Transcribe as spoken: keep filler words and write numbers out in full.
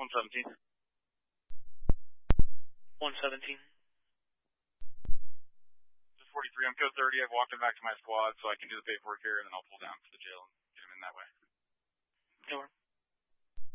one seventeen. one seventeen. Just forty-three. I'm code thirty. I've walked him back to my squad so I can do the paperwork here, and then I'll pull down to the jail and get him in that way. Over.